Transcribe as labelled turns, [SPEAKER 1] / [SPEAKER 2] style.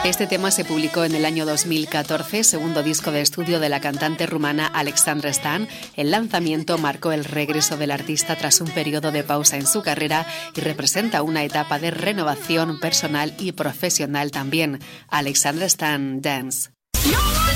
[SPEAKER 1] Este tema se publicó en el año 2014, segundo disco de estudio de la cantante rumana Alexandra Stan. El lanzamiento marcó el regreso del artista tras un periodo de pausa en su carrera y representa una etapa de renovación personal y profesional también. Alexandra Stan, Dance.